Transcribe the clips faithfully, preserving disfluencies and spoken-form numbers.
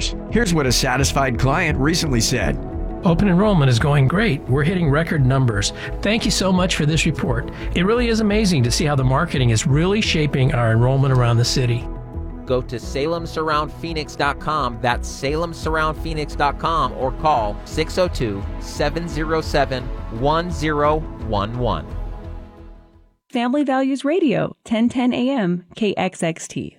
customers. Here's what a satisfied client recently said. Open enrollment is going great. We're hitting record numbers. Thank you so much for this report. It really is amazing to see how the marketing is really shaping our enrollment around the city. Go to Salem Surround Phoenix dot com. That's Salem Surround Phoenix dot com or call six oh two, seven oh seven, one oh one one. Family Values Radio, ten ten A M, K X X T.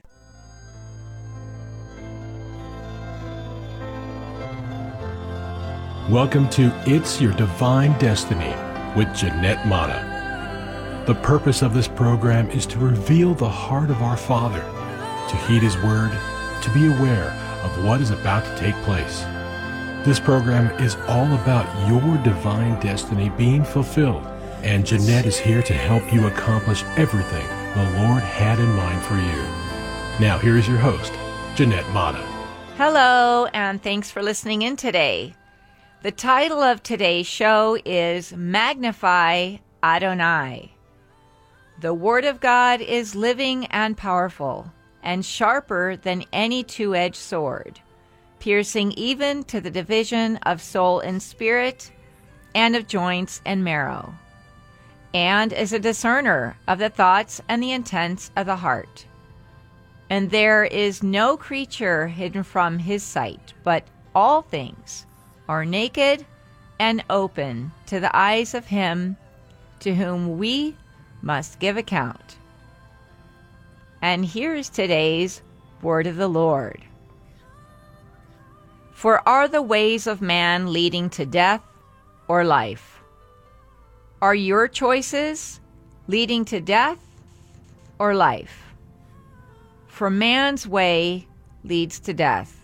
Welcome to It's Your Divine Destiny with Jeanette Mata. The purpose of this program is to reveal the heart of our Father, to heed His Word, to be aware of what is about to take place. This program is all about your divine destiny being fulfilled, and Jeanette is here to help you accomplish everything the Lord had in mind for you. Now, here is your host, Jeanette Mata. Hello, and thanks for listening in today. The title of today's show is Magnify Adonai. The Word of God is living and powerful, and sharper than any two-edged sword, piercing even to the division of soul and spirit, and of joints and marrow, and is a discerner of the thoughts and the intents of the heart. And there is no creature hidden from His sight, but all things are naked and open to the eyes of Him to whom we must give account. And here's today's word of the Lord. For are the ways of man leading to death or life? Are your choices leading to death or life? For man's way leads to death.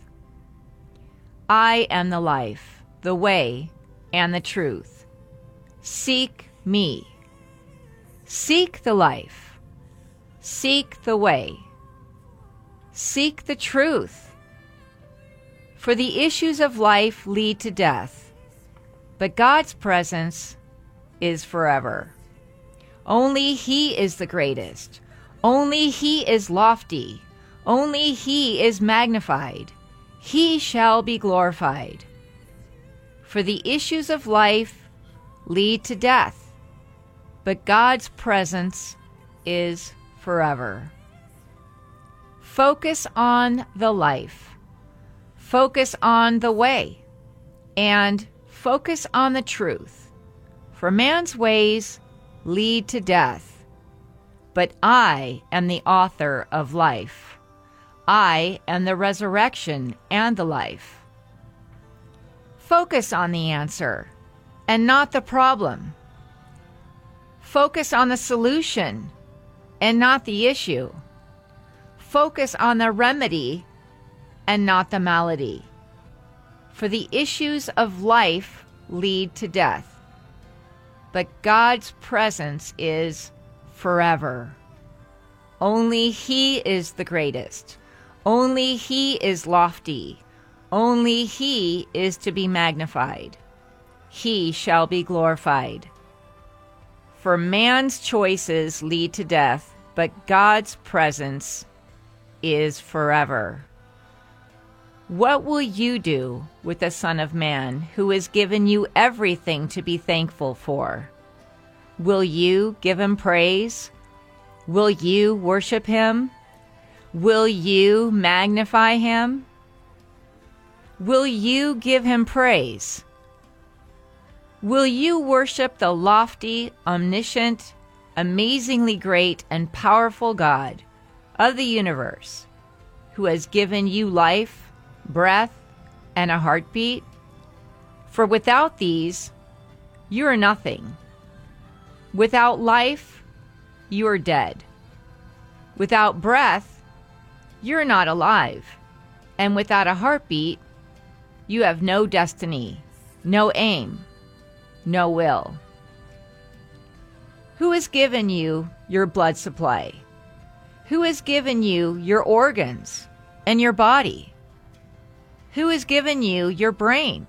I am the life, the way, and the truth. Seek me. Seek the life. Seek the way. Seek the truth. For the issues of life lead to death, but God's presence is forever. Only He is the greatest. Only He is lofty. Only He is magnified. He shall be glorified. For the issues of life lead to death, but God's presence is forever. Focus on the life. Focus on the way. And focus on the truth. For man's ways lead to death, but I am the author of life. I am the resurrection and the life. Focus on the answer and not the problem. Focus on the solution and not the issue. Focus on the remedy and not the malady. For the issues of life lead to death, but God's presence is forever. Only He is the greatest. Only He is lofty. Only He is to be magnified. He shall be glorified. For man's choices lead to death, but God's presence is forever. What will you do with the Son of Man, who has given you everything to be thankful for? Will you give Him praise? Will you worship Him? Will you magnify Him? Will you give Him praise? Will you worship the lofty, omniscient, amazingly great, and powerful God of the universe, who has given you life, breath, and a heartbeat? For without these, you are nothing. Without life, you are dead. Without breath, you're not alive. And without a heartbeat, you have no destiny, no aim, no will. Who has given you your blood supply? Who has given you your organs and your body? Who has given you your brain?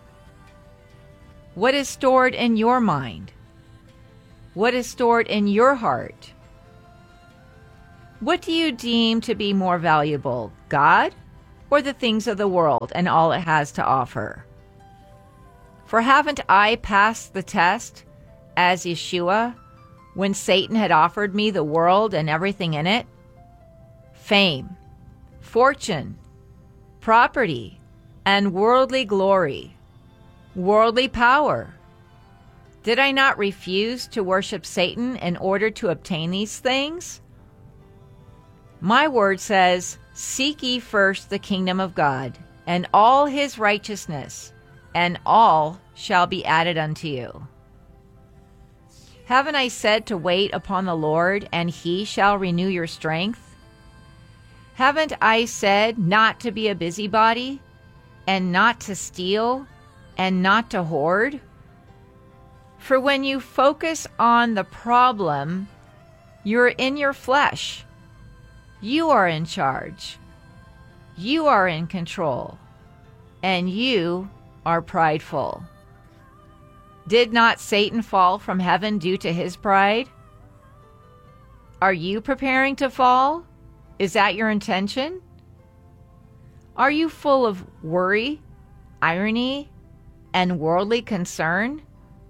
What is stored in your mind? What is stored in your heart? What do you deem to be more valuable, God or the things of the world and all it has to offer. For haven't I passed the test as Yeshua when Satan had offered me the world and everything in it? Fame, fortune, property, and worldly glory, worldly power. Did I not refuse to worship Satan in order to obtain these things? My word says, seek ye first the kingdom of God and all his righteousness, and all shall be added unto you. Haven't I said to wait upon the Lord, and he shall renew your strength? Haven't I said not to be a busybody, and not to steal, and not to hoard? For when you focus on the problem, you're in your flesh. You are in charge. You are in control. And you are prideful. Did not Satan fall from heaven due to his pride? Are you preparing to fall? Is that your intention? Are you full of worry, irony, and worldly concern?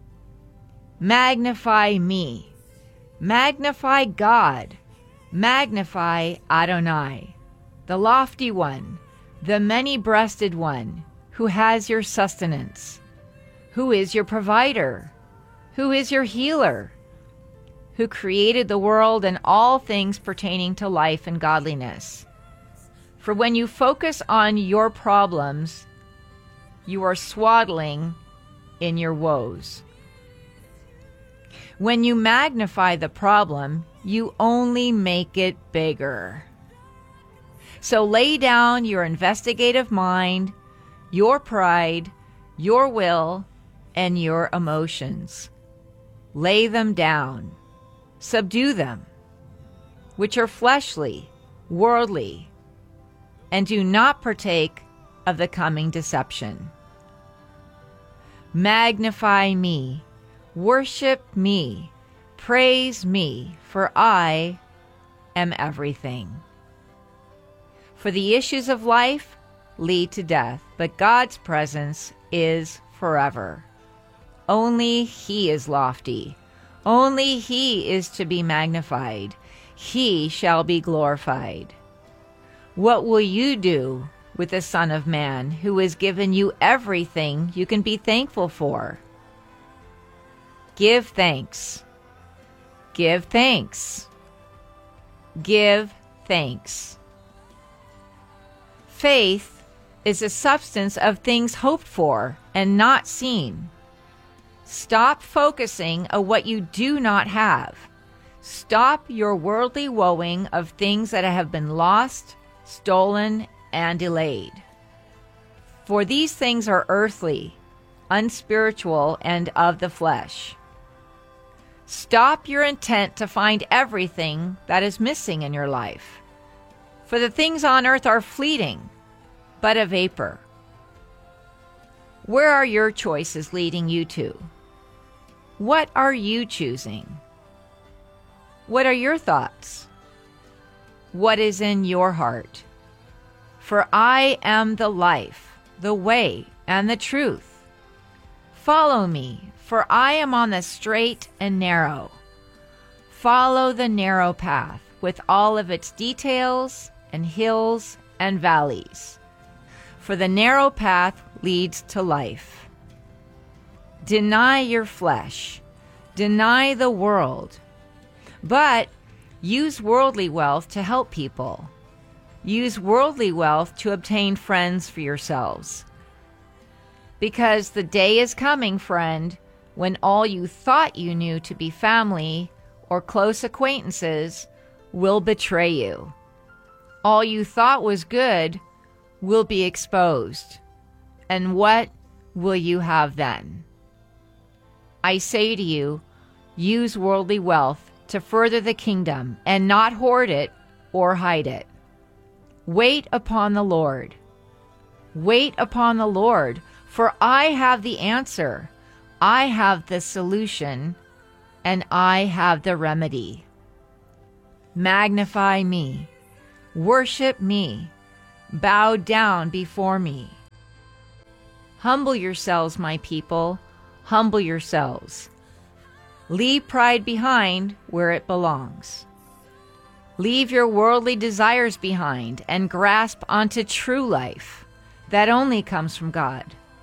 Magnify me. Magnify God. Magnify Adonai, the lofty one, the many-breasted one, who has your sustenance, who is your provider, who is your healer, who created the world and all things pertaining to life and godliness. For when you focus on your problems, you are swaddling in your woes. When you magnify the problem, you only make it bigger. So lay down your investigative mind, your pride, your will, and your emotions. Lay them down. Subdue them, which are fleshly, worldly, and do not partake of the coming deception. Magnify me, worship me, praise me, for I am everything. For the issues of life lead to death, but God's presence is forever. Only he is lofty. Only he is to be magnified. He shall be glorified. What will you do with the Son of Man, who has given you everything you can be thankful for? Give thanks. Give thanks. Give thanks. Faith is the substance of things hoped for and not seen. Stop focusing on what you do not have. Stop your worldly woeing of things that have been lost, stolen, and delayed. For these things are earthly, unspiritual, and of the flesh. Stop your intent to find everything that is missing in your life. For the things on earth are fleeting, but a vapor. Where are your choices leading you to? What are you choosing? What are your thoughts? What is in your heart? For I am the life, the way, and the truth. Follow me, for I am on the straight and narrow. Follow the narrow path with all of its details and hills and valleys. For the narrow path leads to life. Deny your flesh. Deny the world. But use worldly wealth to help people. Use worldly wealth to obtain friends for yourselves. Because the day is coming, friend, when all you thought you knew to be family or close acquaintances will betray you. All you thought was good will be exposed. And what will you have then? I say to you, use worldly wealth to further the kingdom and not hoard it or hide it. Wait upon the Lord. Wait upon the Lord, for I have the answer. I have the solution, and I have the remedy. Magnify me. Worship me. bow down before me. Humble yourselves, my people, humble yourselves. Leave pride behind where it belongs. Leave your worldly desires behind and grasp onto true life that only comes from God.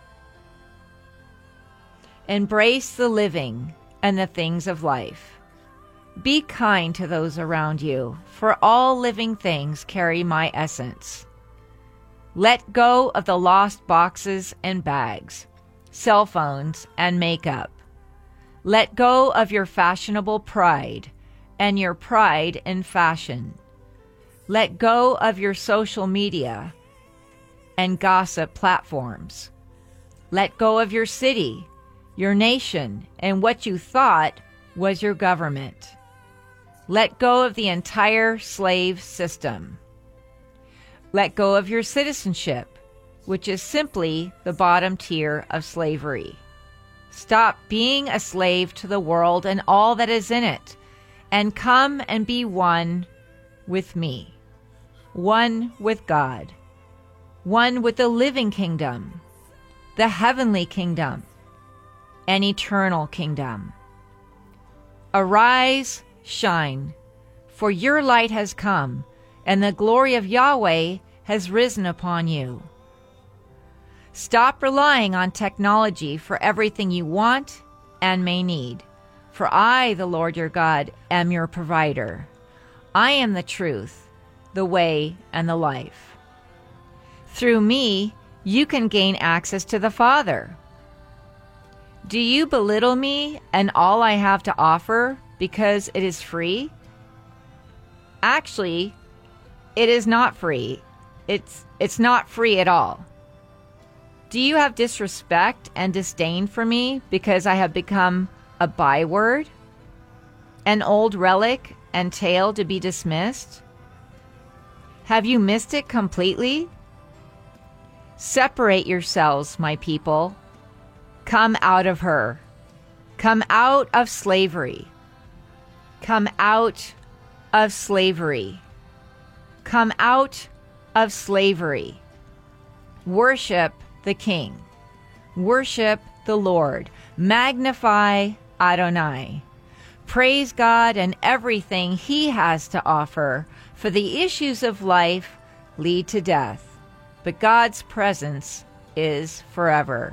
Embrace the living and the things of life. Be kind to those around you, for all living things carry my essence. Let go of the lost boxes and bags, cell phones and makeup. Let go of your fashionable pride and your pride in fashion. Let go of your social media and gossip platforms. Let go of your city, your nation, and what you thought was your government. Let go of the entire slave system. Let go of your citizenship, which is simply the bottom tier of slavery. Stop being a slave to the world and all that is in it, and come and be one with me, one with God, one with the living kingdom, the heavenly kingdom, an eternal kingdom. Arise, shine, for your light has come, and the glory of Yahweh has risen upon you. Stop relying on technology for everything you want and may need, for I, the Lord your God, am your provider. I am the truth, the way, and the life. Through me, you can gain access to the Father. Do you belittle me and all I have to offer because it is free? Actually, it is not free. It's it's not free at all. Do you have disrespect and disdain for me because I have become a byword, an old relic and tale to be dismissed? Have you missed it completely? Separate yourselves, my people. Come out of her. Come out of slavery. Come out of slavery. Come out of slavery. Worship the King. Worship the Lord. Magnify Adonai. Praise God and everything He has to offer, for the issues of life lead to death, but God's presence is forever.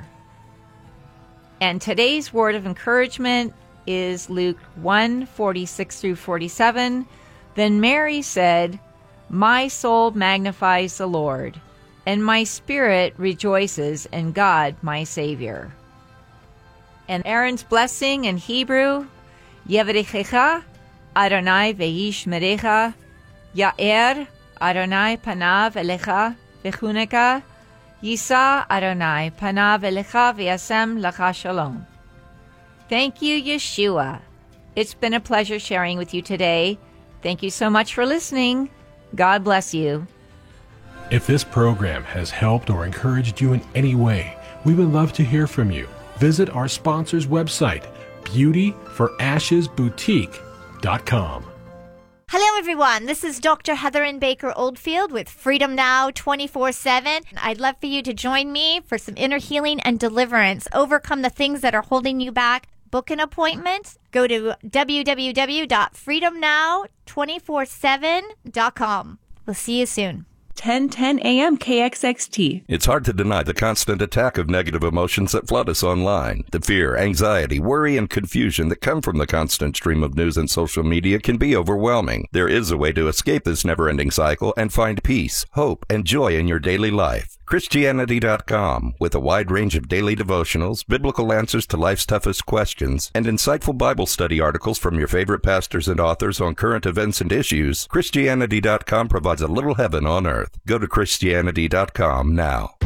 And today's word of encouragement is Luke one, forty-six through forty-seven. Then Mary said, "My soul magnifies the Lord, and my spirit rejoices in God my Savior." And Aaron's blessing in Hebrew, Yevrechecha, Adonai ve'yishmerecha, Ya'er, Adonai panav elecha v'chuneka, Yisa Adonai panav elecha v'yasem lacha shalom. Thank you, Yeshua. It's been a pleasure sharing with you today. Thank you so much for listening. God bless you. If this program has helped or encouraged you in any way, we would love to hear from you. Visit our sponsor's website, beauty for ashes boutique dot com. Hello, everyone. This is Doctor Heather Baker Oldfield with Freedom Now twenty-four seven. I'd love for you to join me for some inner healing and deliverance. Overcome the things that are holding you back. Book an appointment. Go to w w w dot freedom now two four seven dot com. We'll see you soon. ten ten A M K X X T. It's hard to deny the constant attack of negative emotions that flood us online. The fear, anxiety, worry, and confusion that come from the constant stream of news and social media can be overwhelming. There is a way to escape this never-ending cycle and find peace, hope, and joy in your daily life. Christianity dot com, with a wide range of daily devotionals, biblical answers to life's toughest questions, and insightful Bible study articles from your favorite pastors and authors on current events and issues, Christianity dot com provides a little heaven on earth. Go to Christianity dot com now.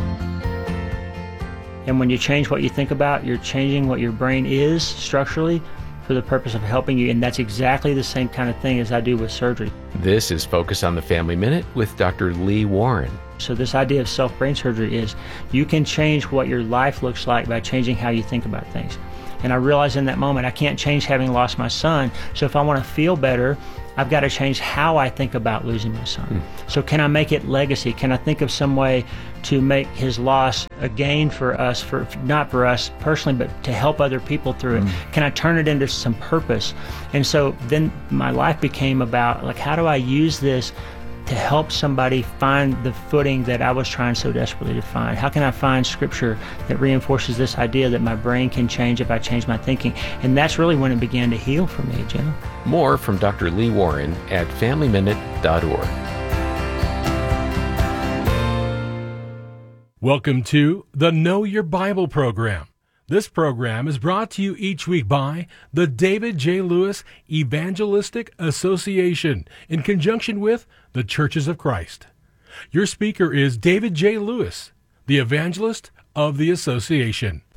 And when you change what you think about, you're changing what your brain is structurally for the purpose of helping you, and that's exactly the same kind of thing as I do with surgery. This is Focus on the Family Minute with Doctor Lee Warren. So this idea of self-brain surgery is you can change what your life looks like by changing how you think about things. And I realized in that moment I can't change having lost my son. So if I want to feel better, I've got to change how I think about losing my son. Mm. So can I make it legacy? Can I think of some way to make his loss a gain for us, for not for us personally, but to help other people through mm. it? Can I turn it into some purpose? And so then my life became about, like, how do I use this to help somebody find the footing that I was trying so desperately to find? How can I find scripture that reinforces this idea that my brain can change if I change my thinking? And that's really when it began to heal for me, Jim. More from Doctor Lee Warren at family minute dot org. Welcome to the Know Your Bible program. This program is brought to you each week by the David J. Lewis Evangelistic Association in conjunction with the Churches of Christ. Your speaker is David J. Lewis, the evangelist of the association.